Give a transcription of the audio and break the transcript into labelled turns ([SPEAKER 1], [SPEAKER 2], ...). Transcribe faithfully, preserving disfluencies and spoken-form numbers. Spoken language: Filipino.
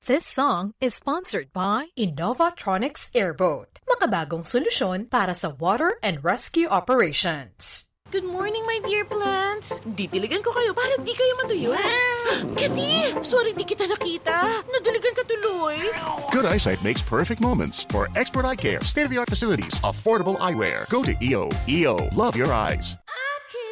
[SPEAKER 1] This song is sponsored by Innovatronics Airboat, makabagong solusyon para sa water and rescue operations.
[SPEAKER 2] Good morning, my dear plants. Didiligan ko kayo para di kayo matuyo. Kitty! Sorry di kita nakita. Nadiligan ka tuloy.
[SPEAKER 3] Good eyesight makes perfect moments. For expert eye care, state-of-the-art facilities, affordable eyewear. Go to E O. E O. Love your eyes.